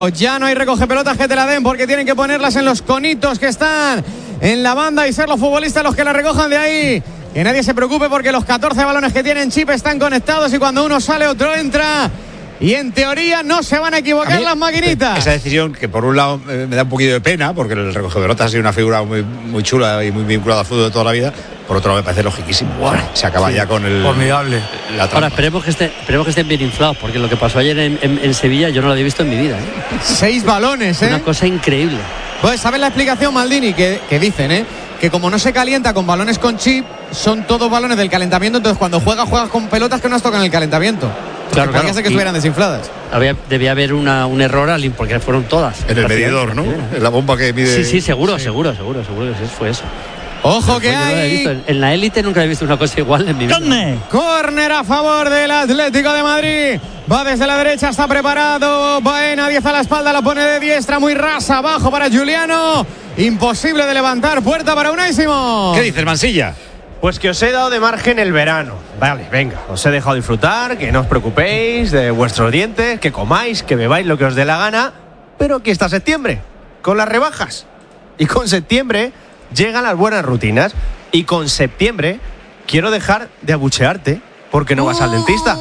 Ya no hay recoge pelotas que te la den porque tienen que ponerlas en los conitos que están en la banda y ser los futbolistas los que la recojan de ahí. Que nadie se preocupe porque los 14 balones que tienen Chip están conectados y cuando uno sale otro entra. Y en teoría no se van a equivocar las maquinitas. Esa decisión que por un lado me da un poquito de pena, porque el recoge pelotas ha sido una figura muy chula y muy vinculada al fútbol de toda la vida. Por otro lado me parece logiquísimo. Bueno, se acaba ya con el... Formidable. Ahora esperemos que estén bien inflados, porque lo que pasó ayer en Sevilla yo no lo había visto en mi vida. 6 balones, Una cosa increíble. Pues sabes la explicación, Maldini, que dicen, que como no se calienta con balones con chip, son todos balones del calentamiento, entonces cuando juegas con pelotas que no has tocado en el calentamiento. Claro. Podría ser que estuvieran desinfladas. Debía haber un error porque fueron todas. En el medidor, ¿no? En la bomba que mide. Sí, seguro que fue eso. Ojo que hay. En la élite nunca he visto una cosa igual en mi vida. Córner a favor del Atlético de Madrid. Va desde la derecha, está preparado. Baena, 10 a la espalda, la pone de diestra, muy rasa, abajo para Juliano. Imposible de levantar, puerta para Unai Simón. ¿Qué dices, Mansilla? Pues que os he dado de margen el verano. Vale, venga, os he dejado disfrutar, que no os preocupéis de vuestros dientes, que comáis, que bebáis lo que os dé la gana. Pero aquí está septiembre, con las rebajas. Y con septiembre llegan las buenas rutinas. Y con septiembre quiero dejar de abuchearte porque no vas al dentista.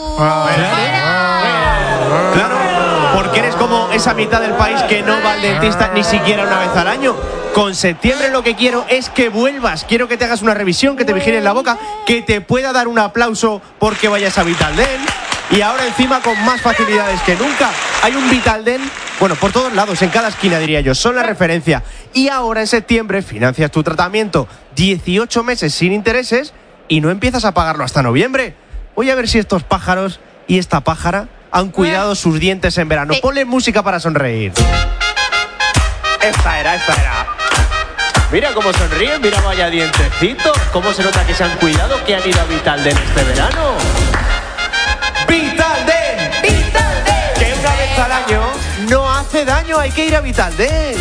Claro, porque eres como esa mitad del país que no va al dentista ni siquiera una vez al año. Con septiembre lo que quiero es que vuelvas. Quiero que te hagas una revisión, que te vigiles la boca, que te pueda dar un aplauso porque vayas a Vitaldent. Y ahora encima con más facilidades que nunca. Hay un Vitaldent, bueno, por todos lados, en cada esquina diría yo, son la referencia. Y ahora en septiembre financias tu tratamiento 18 meses sin intereses y no empiezas a pagarlo hasta noviembre. Voy a ver si estos pájaros y esta pájara han cuidado sus dientes en verano. Ponle música para sonreír. Esta era. Mira cómo sonríen, mira vaya dientecitos. Cómo se nota que se han cuidado, que han ido a Vitaldent este verano. ¡Vitaldent! Que una vez al año no hace daño, hay que ir a Vitaldent.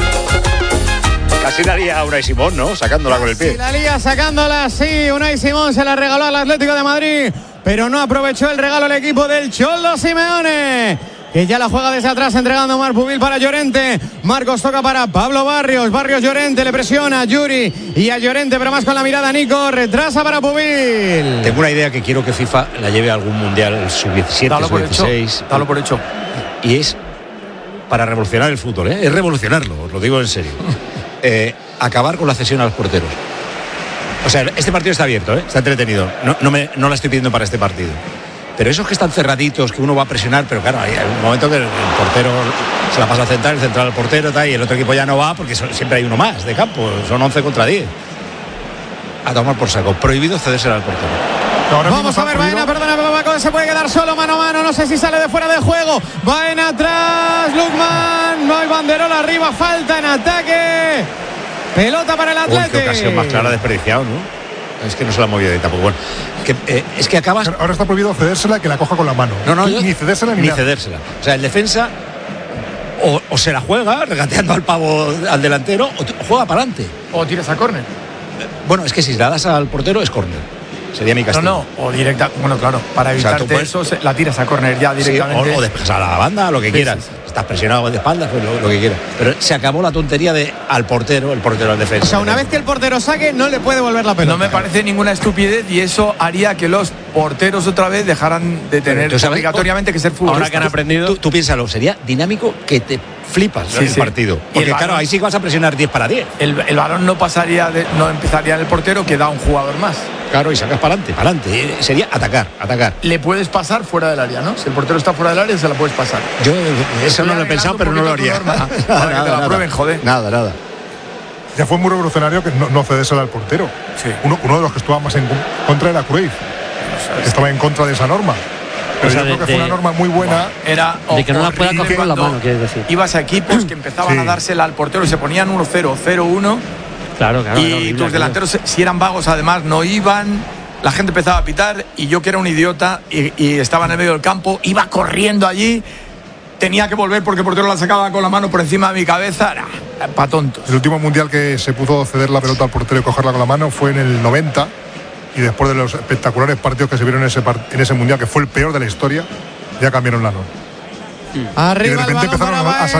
Casi la lía a Unai Simón, ¿no? Sacándola con el pie. La lía sacándola, sí. Unai Simón se la regaló al Atlético de Madrid, pero no aprovechó el regalo el equipo del Cholo Simeone, que ya la juega desde atrás entregando a Marc Pubil para Llorente. Marcos toca para Pablo Barrios. Llorente le presiona a Yuri y a Llorente, pero más con la mirada Nico. Retrasa para Pubil. Tengo una idea que quiero que FIFA la lleve a algún mundial sub-17, sub-16. Dalo por hecho. Y es para revolucionar el fútbol, es revolucionarlo, os lo digo en serio. Acabar con la cesión a los porteros. O sea, este partido está abierto, está entretenido. No la estoy pidiendo para este partido. Pero esos que están cerraditos, que uno va a presionar, pero claro, hay un momento que el portero se la pasa a central, el central al portero, y el otro equipo ya no va porque siempre hay uno más de campo, son 11 contra 10. A tomar por saco, prohibido cederse al portero. Vamos a ver, Baena, perdona, Paco, se puede quedar solo mano a mano, no sé si sale de fuera de juego. Baena atrás, Lukman, no hay banderola arriba, falta en ataque. Pelota para el Atlético. Qué ocasión más clara desperdiciado, ¿no? Es que no se la ha movido de tampoco. Bueno, es que acabas. Ahora está prohibido cedérsela, que la coja con la mano. Ni cedérsela ni cedérsela. O sea, el defensa o se la juega regateando al pavo al delantero o juega para adelante. O tiras a córner. Bueno, es que si la das al portero es córner. Sería mi castigo. O directa. Bueno, claro, para evitarte eso la tiras a córner ya directamente. Sí, o despejas a la banda, lo que quieras. Estás presionado de espaldas, pues lo que quieras. Pero se acabó la tontería de al portero, el portero al defensa. O sea, una vez que el portero saque, no le puede volver la pelota. No me parece ninguna estupidez y eso haría que los porteros otra vez dejaran de tener obligatoriamente que ser fútbol. Ahora que han aprendido. Tú piénsalo, sería dinámico que te flipas el partido. Porque claro, ahí sí que vas a presionar 10 para 10. El balón no empezaría en el portero, que da un jugador más. Claro, y sacas para adelante. Sería atacar. Le puedes pasar fuera del área, ¿no? Si el portero está fuera del área, se la puedes pasar. Yo eso no lo he pensado, pero no lo haría. Para que te la prueben, joder. Nada. Ya fue muy revolucionario que no cedésela al portero. Sí. Uno de los que estaba más en contra era Cruyff, que estaba en contra de esa norma. Pero yo creo que fue una norma muy buena. Era de que no la pueda coger con la mano, quieres decir. Ibas a equipos que empezaban a dársela al portero y se ponían 1-0, 0-1. Claro. Y tus delanteros, si eran vagos, además, no iban. La gente empezaba a pitar y yo, que era un idiota y estaba en el medio del campo, iba corriendo allí. Tenía que volver porque el portero la sacaba con la mano por encima de mi cabeza. Pa' tontos. El último mundial que se pudo ceder la pelota al portero y cogerla con la mano fue en el 90. Y después de los espectaculares partidos que se vieron en ese mundial, que fue el peor de la historia, ya cambiaron la norma. Arriba y de repente el balón empezaron para a